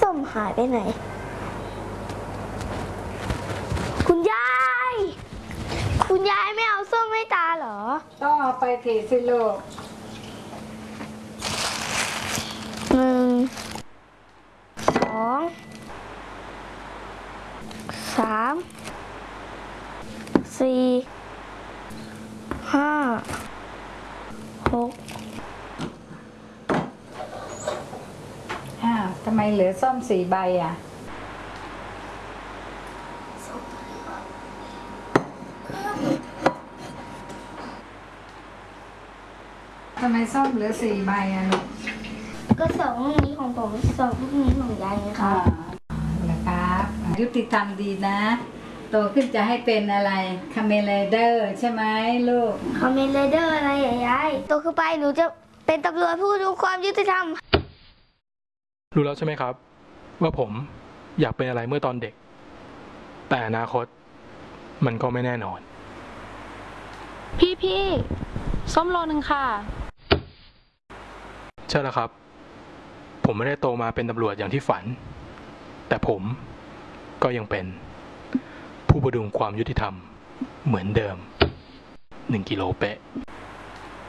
ส้มหายไปไหนคุณยายไม่เอาส้มให้ตาเหรอต้องเอาไปถีสิลูก 1 2 3 4 5 6 ทำไมเหลือส้ม4 ใบอ่ะทำไมส้มเหลือ4 ใบอ่ะลูกก็2 ลูกนี้ของผม2 ลูกนี้ของยายนะคะนะครับยุติธรรมดีนะโตขึ้นจะให้เป็นอะไรคาเมนไรเดอร์ใช่ไหมลูกคาเมนไรเดอร์อะไรยายโตขึ้นไปหนูจะเป็นตำรวจผู้ดูความยุติธรรมรู้แล้วใช่ไหมครับว่าผมอยากเป็นอะไรเมื่อตอนเด็กแต่อนาคตมันก็ไม่แน่นอนพี่ส้มโลนึงค่ะใช่แล้วครับผมไม่ได้โตมาเป็นตำรวจอย่างที่ฝันแต่ผมก็ยังเป็นผู้ประดุงความยุติธรรมเหมือนเดิม1 กิโลเป๊ะ